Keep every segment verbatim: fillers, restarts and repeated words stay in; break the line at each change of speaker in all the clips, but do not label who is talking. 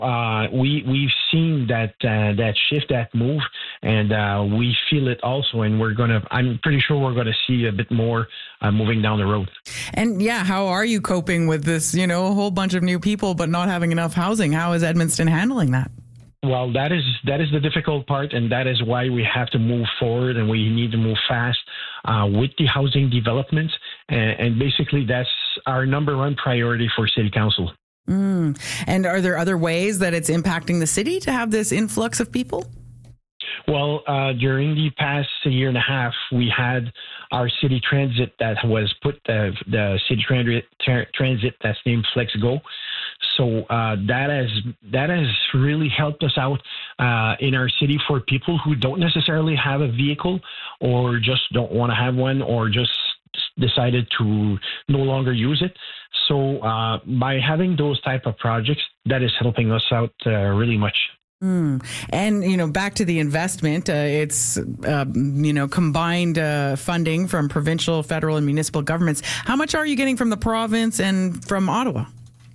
Uh, we we've seen that uh, that shift, that move, and uh, we feel it also. And we're gonna. I'm pretty sure we're gonna see a bit more uh, moving down the road.
And yeah, how are you coping with this? You know, a whole bunch of new people, but not having enough housing. How is Edmundston handling that?
Well, that is that is the difficult part, and that is why we have to move forward, and we need to move fast uh, with the housing development. And, and basically, that's our number one priority for City Council.
Mm. And are there other ways that it's impacting the city to have this influx of people?
Well, uh, during the past year and a half, we had our city transit that was put, uh, the city transit, tra- transit that's named FlexGo. So uh, that has that has really helped us out uh, in our city for people who don't necessarily have a vehicle or just don't want to have one or just decided to no longer use it. So uh, by having those type of projects, that is helping us out uh, really much.
Mm. And, you know, back to the investment, uh, it's, uh, you know, combined uh, funding from provincial, federal and municipal governments. How much are you getting from the province and from Ottawa?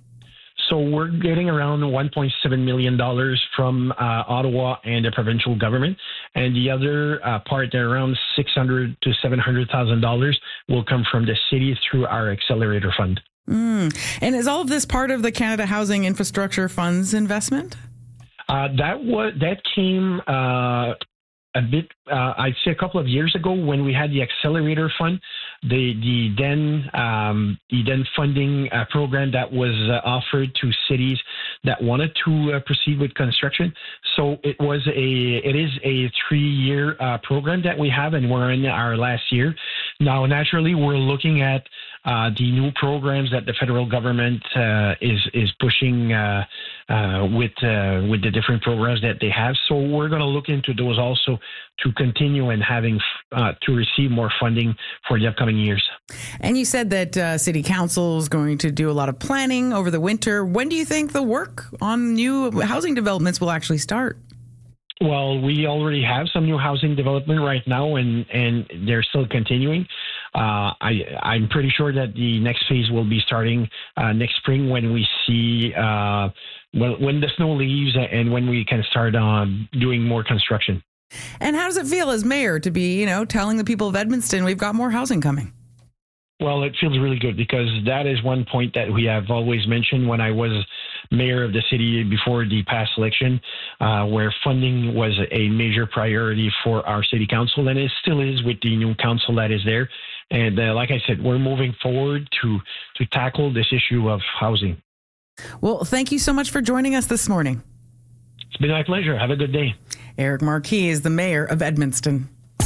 So we're getting around one point seven million dollars from uh, Ottawa and the provincial government. And the other uh, part, around six hundred thousand to seven hundred thousand dollars, will come from the city through our accelerator fund.
Mm. And is all of this part of the Canada Housing Infrastructure Fund's investment?
Uh, that was that came uh, a bit, uh, I'd say, a couple of years ago when we had the accelerator fund, the the then um, the then funding uh, program that was uh, offered to cities that wanted to uh, proceed with construction. So it was a it is a three year uh, program that we have, and we're in our last year now. Naturally, we're looking at Uh, the new programs that the federal government uh, is is pushing uh, uh, with uh, with the different programs that they have. So we're going to look into those also to continue and having uh, to receive more funding for the upcoming years.
And you said that uh, City Council is going to do a lot of planning over the winter. When do you think the work on new housing developments will actually start?
Well, we already have some new housing development right now, and, and they're still continuing. Uh, I, I'm pretty sure that the next phase will be starting uh, next spring when we see uh, when, when the snow leaves and when we can start um, doing more construction.
And how does it feel as mayor to be, you know, telling the people of Edmundston we've got more housing coming?
Well, it feels really good because that is one point that we have always mentioned when I was mayor of the city before the past election, uh, where funding was a major priority for our city council, and it still is with the new council that is there. And uh, like I said, we're moving forward to to tackle this issue of housing.
Well, thank you so much for joining us this morning.
It's been my pleasure. Have a good day.
Eric Marquis is the mayor of Edmundston.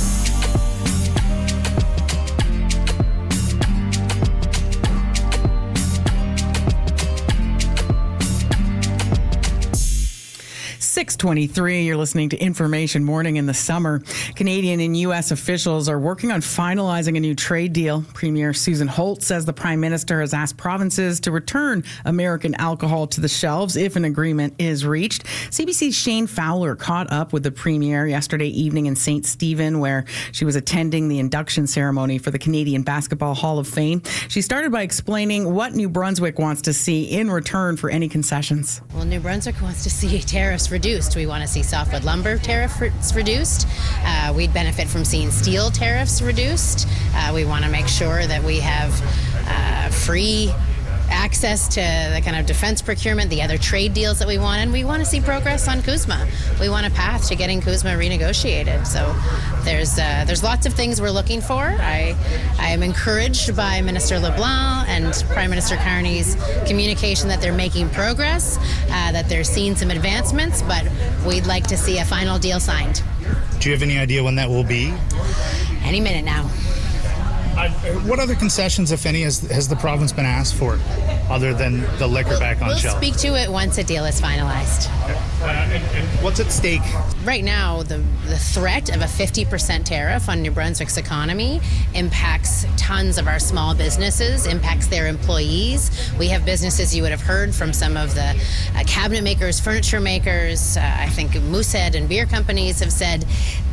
six twenty-three, you're listening to Information Morning in the Summer. Canadian and U S officials are working on finalizing a new trade deal. Premier Susan Holt says the Prime Minister has asked provinces to return American alcohol to the shelves if an agreement is reached. C B C's Shane Fowler caught up with the Premier yesterday evening in Saint Stephen, where she was attending the induction ceremony for the Canadian Basketball Hall of Fame. She started by explaining what New Brunswick wants to see in return for any concessions.
Well, New Brunswick wants to see tariffs reduced. We want to see softwood lumber tariffs reduced. Uh, we'd benefit from seeing steel tariffs reduced. Uh, we want to make sure that we have uh, free access to the kind of defense procurement, the other trade deals that we want, and we want to see progress on CUSMA. We want a path to getting CUSMA renegotiated. So there's uh, there's lots of things we're looking for. I I am encouraged by Minister LeBlanc and Prime Minister Carney's communication that they're making progress, uh, that they're seeing some advancements, but we'd like to see a final deal signed.
Do you have any idea when that will be?
Any minute now.
Uh, what other concessions, if any, has, has the province been asked for, other than the liquor
we'll,
back on
we'll
shelf?
We'll speak to it once a deal is finalized.
Uh, and, and what's at stake?
Right now, the, the threat of a fifty percent tariff on New Brunswick's economy impacts tons of our small businesses, impacts their employees. We have businesses you would have heard from some of the uh, cabinet makers, furniture makers. Uh, I think Moosehead and beer companies have said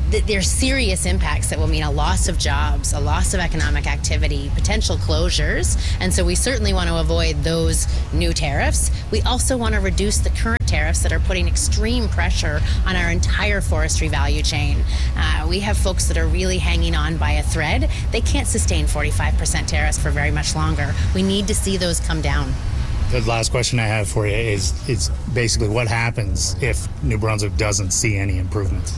th- there's serious impacts that will mean a loss of jobs, a loss of economic activity, potential closures. And so we certainly want to avoid those new tariffs. We also want to reduce the current tariffs that are putting extreme pressure on our entire forestry value chain. Uh, we have folks that are really hanging on by a thread. They can't sustain forty-five percent tariffs for very much longer. We need to see those come down.
The last question I have for you is, is basically what happens if New Brunswick doesn't see any improvements?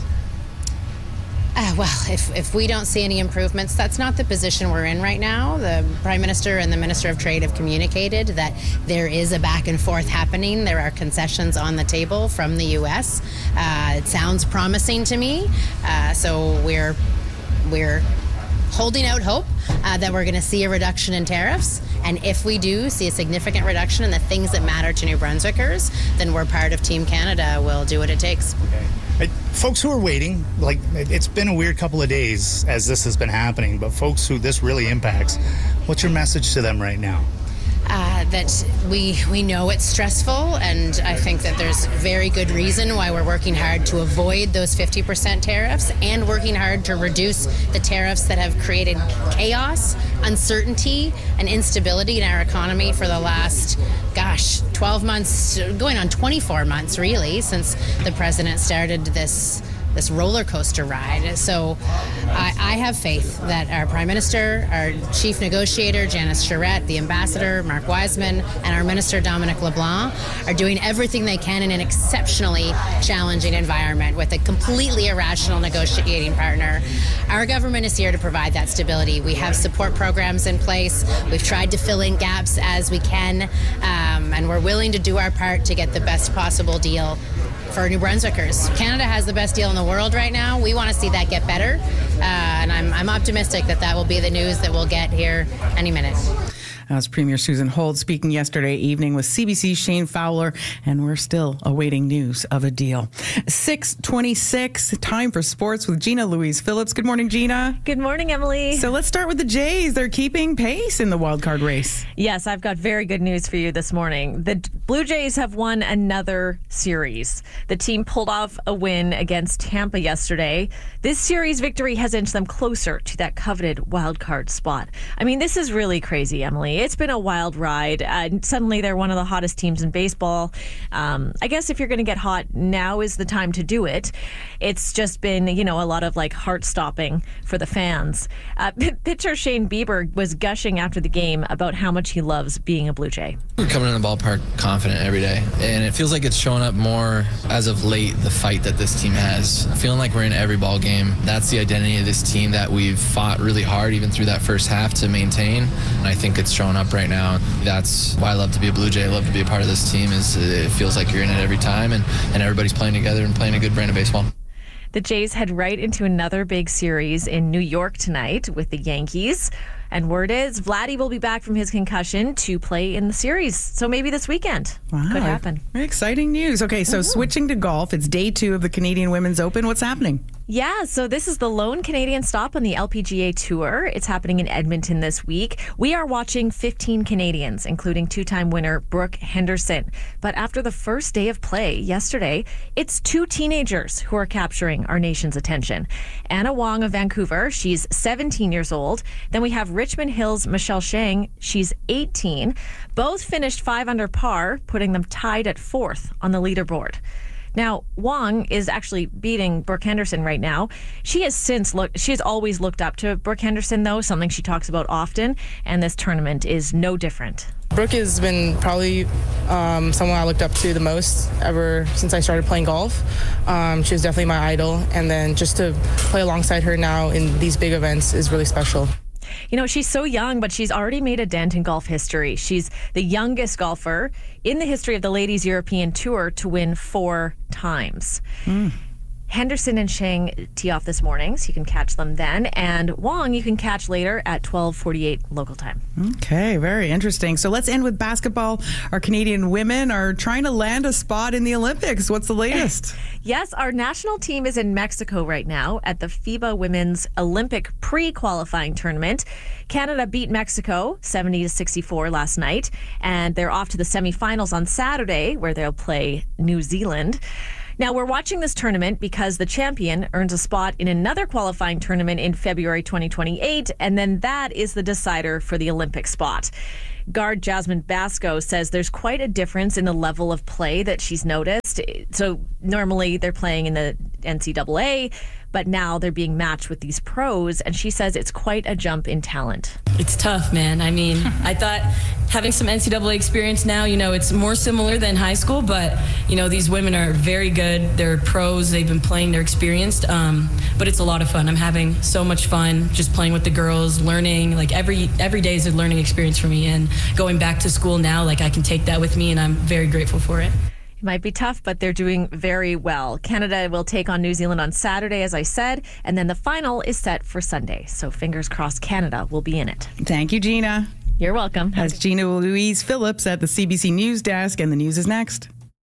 Uh, well, if, if we don't see any improvements, that's not the position we're in right now. The Prime Minister and the Minister of Trade have communicated that there is a back and forth happening. There are concessions on the table from the U S. Uh, it sounds promising to me. Uh, so we're we're holding out hope uh, that we're going to see a reduction in tariffs. And if we do see a significant reduction in the things that matter to New Brunswickers, then we're part of Team Canada. We'll do what it takes.
Okay. Folks who are waiting, like, it's been a weird couple of days as this has been happening, but folks who this really impacts, what's your message to them right now?
Uh, that we we know it's stressful, and I think that there's very good reason why we're working hard to avoid those fifty percent tariffs and working hard to reduce the tariffs that have created chaos, uncertainty, and instability in our economy for the last, gosh, twelve months, going on twenty-four months, really, since the president started this this roller coaster ride. So I, I have faith that our Prime Minister, our Chief Negotiator, Janice Charette, the Ambassador, Mark Wiseman, and our Minister, Dominic LeBlanc, are doing everything they can in an exceptionally challenging environment with a completely irrational negotiating partner. Our government is here to provide that stability. We have support programs in place. We've tried to fill in gaps as we can, um, and we're willing to do our part to get the best possible deal for New Brunswickers. Canada has the best deal in the world right now. We want to see that get better, uh, and I'm, I'm optimistic that that will be the news that we'll get here any minute.
As Premier Susan Holt speaking yesterday evening with C B C's Shane Fowler, and we're still awaiting news of a deal. six twenty-six, time for sports with Gina Louise Phillips. Good morning, Gina.
Good morning, Emily.
So let's start with the Jays. They're keeping pace in the wildcard race.
Yes, I've got very good news for you this morning. The Blue Jays have won another series. The team pulled off a win against Tampa yesterday. This series victory has inched them closer to that coveted wildcard spot. I mean, this is really crazy, Emily. It's been a wild ride. Uh, suddenly, they're one of the hottest teams in baseball. Um, I guess if you're going to get hot, now is the time to do it. It's just been, you know, a lot of like heart-stopping for the fans. Uh, p- pitcher Shane Bieber was gushing after the game about how much he loves being a Blue Jay.
We're coming in the ballpark confident every day, and it feels like it's showing up more as of late, the fight that this team has. Feeling like we're in every ball game. That's the identity of this team that we've fought really hard, even through that first half, to maintain, and I think it's showing up right now. That's why I love to be a Blue Jay. I love to be a part of this team. Is it feels like you're in it every time, and, and everybody's playing together and playing a good brand of baseball.
The Jays head right into another big series in New York tonight with the Yankees. And word is, Vladdy will be back from his concussion to play in the series. So maybe this weekend.
Wow.
Could happen.
Very exciting news. Okay, so mm-hmm. switching to golf, it's day two of the Canadian Women's Open. What's happening?
Yeah, so this is the lone Canadian stop on the L P G A Tour. It's happening in Edmonton this week. We are watching fifteen Canadians, including two-time winner Brooke Henderson. But after the first day of play yesterday, it's two teenagers who are capturing our nation's attention. Anna Wong of Vancouver, she's seventeen years old. Then we have Richmond Hill's Michelle Shang, she's eighteen. Both finished five under par, putting them tied at fourth on the leaderboard. Now, Wong is actually beating Brooke Henderson right now. She has since looked, she has always looked up to Brooke Henderson, though, something she talks about often, and this tournament is no different.
Brooke has been probably um, someone I looked up to the most ever since I started playing golf. Um, she was definitely my idol, and then just to play alongside her now in these big events is really special.
You know, she's so young, but she's already made a dent in golf history. She's the youngest golfer in the history of the Ladies European Tour to win four times. Mm. Henderson and Shang tee off this morning, so you can catch them then. And Wong, you can catch later at twelve forty-eight local time.
Okay, very interesting. So let's end with basketball. Our Canadian women are trying to land a spot in the Olympics. What's the latest?
Yes, our national team is in Mexico right now at the FIBA Women's Olympic pre-qualifying tournament. Canada beat Mexico seventy to sixty-four last night, and they're off to the semifinals on Saturday, where they'll play New Zealand. Now, we're watching this tournament because the champion earns a spot in another qualifying tournament in February twenty twenty-eight, and then that is the decider for the Olympic spot. Guard Jasmine Basco says there's quite a difference in the level of play that she's noticed. So normally they're playing in the N C double A, but now they're being matched with these pros, and she says it's quite a jump in talent.
It's tough, man. I mean, I thought having some N C double A experience now, you know, it's more similar than high school, but, you know, these women are very good. They're pros. They've been playing. They're experienced, um, but it's a lot of fun. I'm having so much fun just playing with the girls, learning. Like, every every day is a learning experience for me, and going back to school now, like, I can take that with me, and I'm very grateful for it.
It might be tough, but they're doing very well. Canada will take on New Zealand on Saturday, as I said, and then the final is set for Sunday. So fingers crossed Canada will be in it.
Thank you, Gina.
You're welcome.
That's Gina Louise Phillips at the C B C News Desk, and the news is next.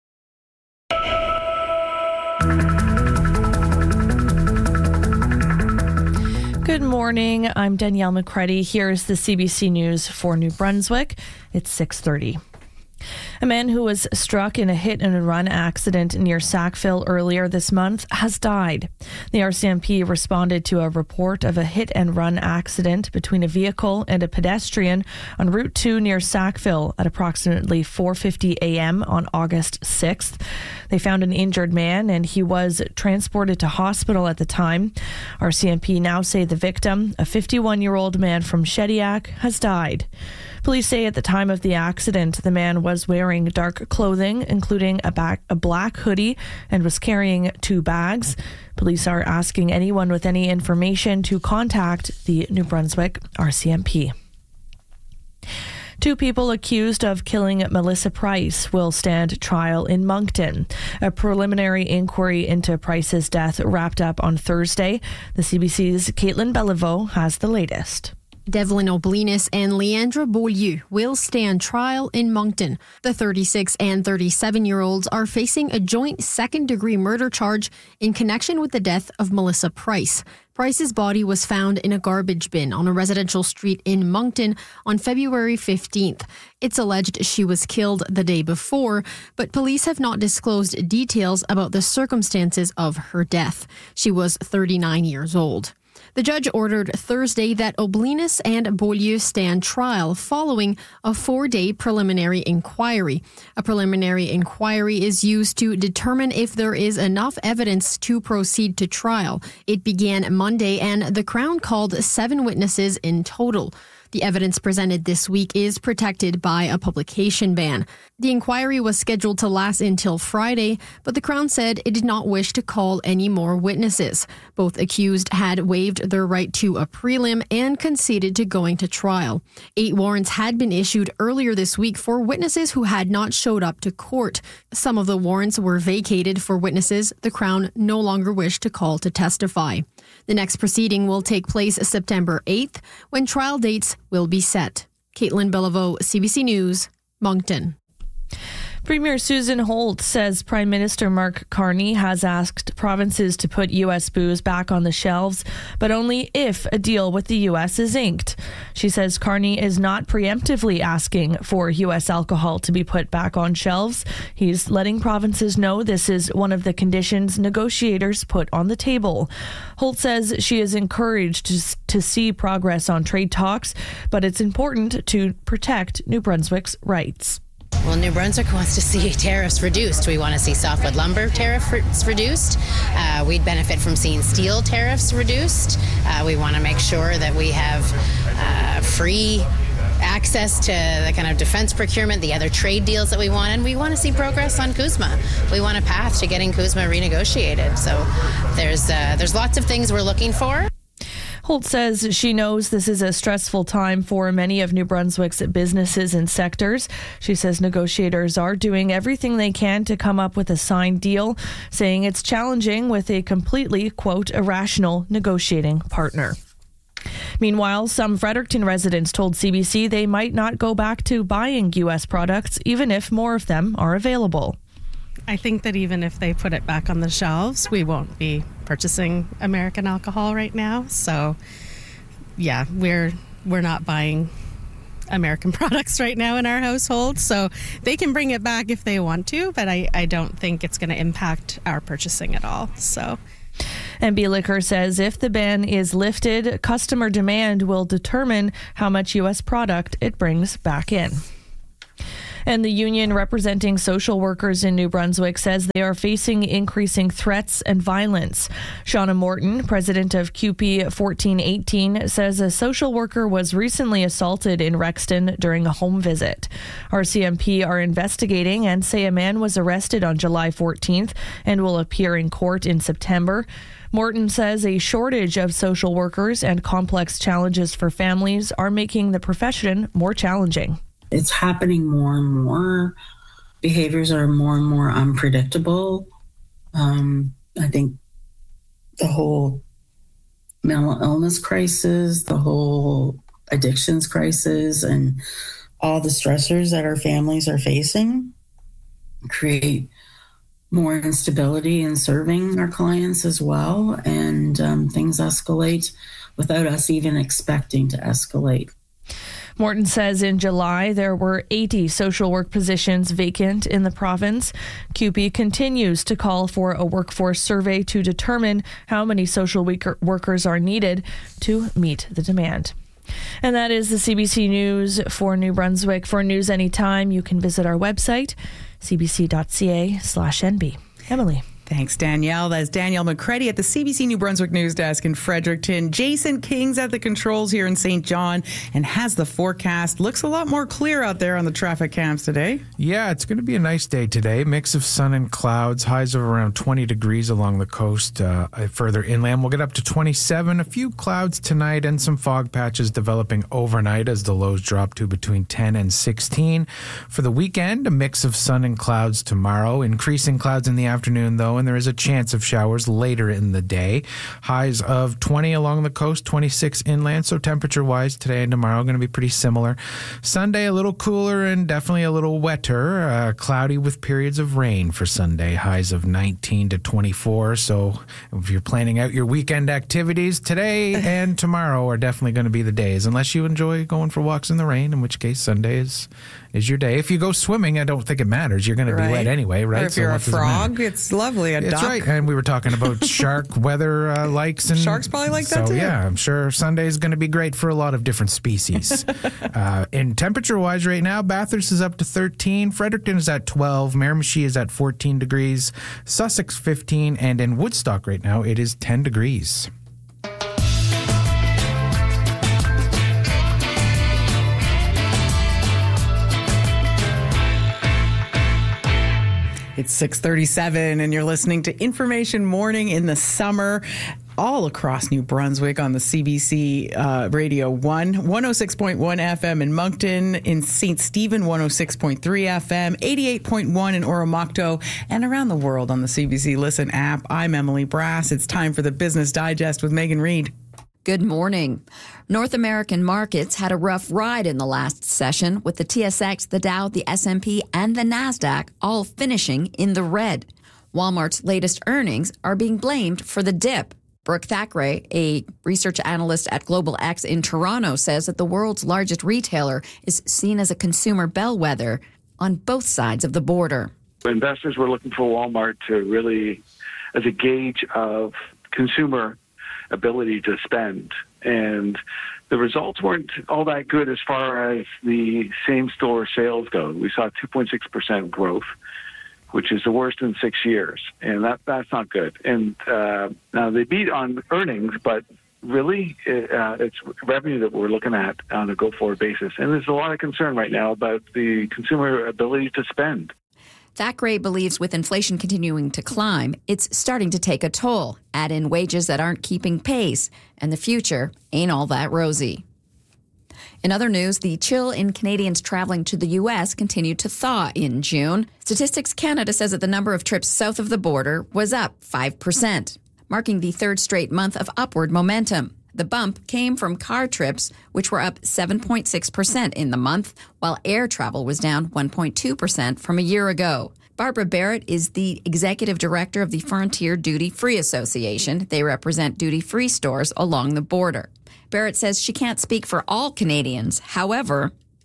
Good morning. I'm Danielle McCready. Here's the C B C News for New Brunswick. It's six thirty. A man who was struck in a hit-and-run accident near Sackville earlier this month has died. The R C M P responded to a report of a hit-and-run accident between a vehicle and a pedestrian on Route two near Sackville at approximately four fifty a.m. on August sixth. They found an injured man, and he was transported to hospital at the time. R C M P now say the victim, a fifty-one-year-old man from Shediac, has died. Police say at the time of the accident, the man was wearing dark clothing, including a, back, a black hoodie, and was carrying two bags. Police are asking anyone with any information to contact the New Brunswick R C M P. Two people accused of killing Melissa Price will stand trial in Moncton. A preliminary inquiry into Price's death wrapped up on Thursday. The C B C's Caitlin Beliveau has the latest.
Devlin Oblinas and Leandra Beaulieu will stand trial in Moncton. The thirty-six and thirty-seven-year-olds are facing a joint second-degree murder charge in connection with the death of Melissa Price. Price's body was found in a garbage bin on a residential street in Moncton on February fifteenth. It's alleged she was killed the day before, but police have not disclosed details about the circumstances of her death. She was thirty-nine years old. The judge ordered Thursday that Oblinas and Beaulieu stand trial following a four-day preliminary inquiry. A preliminary inquiry is used to determine if there is enough evidence to proceed to trial. It began Monday, and the Crown called seven witnesses in total. The evidence presented this week is protected by a publication ban. The inquiry was scheduled to last until Friday, but the Crown said it did not wish to call any more witnesses. Both accused had waived their right to a prelim and conceded to going to trial. Eight warrants had been issued earlier this week for witnesses who had not showed up to court. Some of the warrants were vacated for witnesses the Crown no longer wished to call to testify. The next proceeding will take place September eighth, when trial dates will be set. Caitlin Beliveau, C B C News, Moncton.
Premier Susan Holt says Prime Minister Mark Carney has asked provinces to put U S booze back on the shelves, but only if a deal with the U S is inked. She says Carney is not preemptively asking for U S alcohol to be put back on shelves. He's letting provinces know this is one of the conditions negotiators put on the table. Holt says she is encouraged to, to see progress on trade talks, but it's important to protect New Brunswick's rights.
Well, New Brunswick wants to see tariffs reduced. We want to see softwood lumber tariffs reduced. Uh, we'd benefit from seeing steel tariffs reduced. Uh, we want to make sure that we have uh, free access to the kind of defense procurement, the other trade deals that we want, and we want to see progress on CUSMA. We want a path to getting CUSMA renegotiated. So there's uh, there's lots of things we're looking for.
Holt says she knows this is a stressful time for many of New Brunswick's businesses and sectors. She says negotiators are doing everything they can to come up with a signed deal, saying it's challenging with a completely, quote, irrational negotiating partner. Meanwhile, some Fredericton residents told C B C they might not go back to buying U S products, even if more of them are available.
I think that even if they put it back on the shelves, we won't be purchasing American alcohol right now. So, yeah, we're we're not buying American products right now in our household. So they can bring it back if they want to, but I, I don't think it's going to impact our purchasing at all. So.
M B Liquor says if the ban is lifted, customer demand will determine how much U S product it brings back in. And the union representing social workers in New Brunswick says they are facing increasing threats and violence. Shauna Morton, president of Q P fourteen eighteen, says a social worker was recently assaulted in Rexton during a home visit. R C M P are investigating and say a man was arrested on July fourteenth and will appear in court in September. Morton says a shortage of social workers and complex challenges for families are making the profession more challenging.
It's happening more and more. Behaviors are more and more unpredictable. Um, I think the whole mental illness crisis, the whole addictions crisis, and all the stressors that our families are facing create more instability in serving our clients as well. And um, things escalate without us even expecting to escalate.
Morton says in July there were eighty social work positions vacant in the province. Q P continues to call for a workforce survey to determine how many social workers are needed to meet the demand. And that is the C B C News for New Brunswick. For news anytime, you can visit our website, c b c dot c a slash n b. Emily.
Thanks, Danielle. That's Danielle McCready at the C B C New Brunswick News Desk in Fredericton. Jason King's at the controls here in Saint John and has the forecast. Looks a lot more clear out there on the traffic cams today.
Yeah, it's going to be a nice day today. Mix of sun and clouds. Highs of around twenty degrees along the coast. Uh, further inland, we'll get up to twenty-seven. A few clouds tonight and some fog patches developing overnight as the lows drop to between ten and sixteen. For the weekend, a mix of sun and clouds tomorrow. Increasing clouds in the afternoon, though, and there is a chance of showers later in the day. Highs of twenty along the coast, twenty-six inland, so temperature-wise today and tomorrow going to be pretty similar. Sunday, a little cooler and definitely a little wetter. Uh, cloudy with periods of rain for Sunday. Highs of nineteen to twenty-four, so if you're planning out your weekend activities, today and tomorrow are definitely going to be the days, unless you enjoy going for walks in the rain, in which case Sunday is, is your day. If you go swimming, I don't think it matters. You're going to be
right.
wet anyway, right?
Or if so you're a frog, it it's lovely. A
That's
duck.
right. And we were talking about shark weather uh, likes. And
Sharks probably like
so,
that too.
Yeah, I'm sure Sunday is going to be great for a lot of different species. uh, and temperature-wise right now, Bathurst is up to thirteen. Fredericton is at twelve. Miramichi is at fourteen degrees. Sussex, fifteen. And in Woodstock right now, it is ten degrees.
It's six thirty-seven and you're listening to Information Morning in the Summer all across New Brunswick on the C B C uh, Radio one, one oh six point one F M in Moncton, in Saint Stephen, one oh six point three F M, eighty-eight point one in Oromocto, and around the world on the C B C Listen app. I'm Emily Brass. It's time for the Business Digest with Megan Reed.
Good morning. North American markets had a rough ride in the last session, with the T S X, the Dow, the S and P, and the NASDAQ all finishing in the red. Walmart's latest earnings are being blamed for the dip. Brooke Thackeray, a research analyst at Global X in Toronto, says that the world's largest retailer is seen as a consumer bellwether on both sides of the border.
Investors were looking for Walmart to really, as a gauge of consumer ability to spend. And the results weren't all that good as far as the same-store sales go. We saw two point six percent growth, which is the worst in six years. And that that's not good. And uh, now they beat on earnings, but really uh, it's revenue that we're looking at on a go-forward basis. And there's a lot of concern right now about the consumer ability to spend.
Thackeray believes with inflation continuing to climb, it's starting to take a toll. Add in wages that aren't keeping pace, and the future ain't all that rosy. In other news, the chill in Canadians traveling to the U S continued to thaw in June. Statistics Canada says that the number of trips south of the border was up five percent, marking the third straight month of upward momentum. The bump came from car trips, which were up seven point six percent in the month, while air travel was down one point two percent from a year ago. Barbara Barrett is the executive director of the Frontier Duty Free Association. They represent duty-free stores along the border. Barrett says she can't speak for all Canadians. However,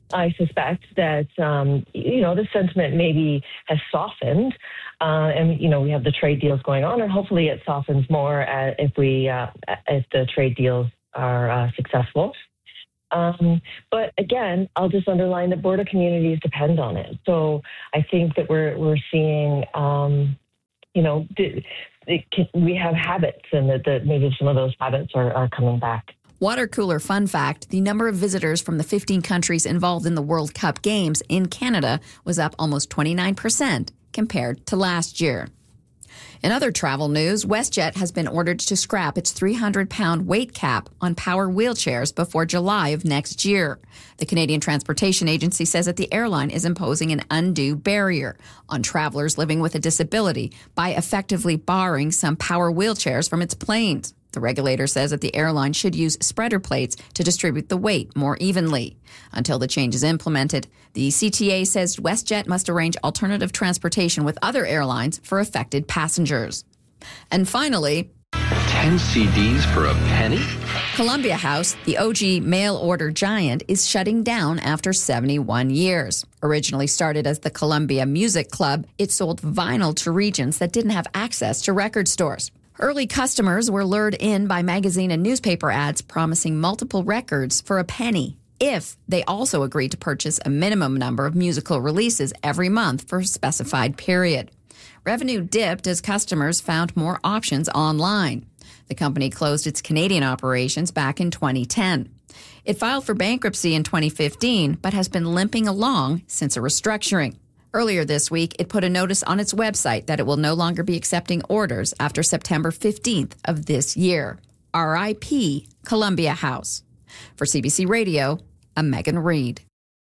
I suspect that, um, you know, the sentiment maybe has softened. Uh, and, you know, we have the trade deals going on, and hopefully it softens more uh, if we, uh, if the trade deals are uh, successful. Um, but again, I'll just underline that border communities depend on it. So I think that we're, we're seeing, um, you know, th- th- we have habits, and that, that maybe some of those habits are, are coming back.
Water cooler fun fact, the number of visitors from the fifteen countries involved in the World Cup games in Canada was up almost twenty-nine percent compared to last year. In other travel news, WestJet has been ordered to scrap its three hundred pound weight cap on power wheelchairs before July of next year. The Canadian Transportation Agency says that the airline is imposing an undue barrier on travelers living with a disability by effectively barring some power wheelchairs from its planes. The regulator says that the airline should use spreader plates to distribute the weight more evenly. Until the change is implemented, the C T A says WestJet must arrange alternative transportation with other airlines for affected passengers. And finally,
ten C Ds for a penny?
Columbia House, the O G mail-order giant, is shutting down after seventy-one years. Originally started as the Columbia Music Club, it sold vinyl to regions that didn't have access to record stores. Early customers were lured in by magazine and newspaper ads promising multiple records for a penny if they also agreed to purchase a minimum number of musical releases every month for a specified period. Revenue dipped as customers found more options online. The company closed its Canadian operations back in twenty ten. It filed for bankruptcy in twenty fifteen, but has been limping along since a restructuring. Earlier this week, it put a notice on its website that it will no longer be accepting orders after September fifteenth of this year. R I P Columbia House. For C B C Radio, I'm Megan Reed.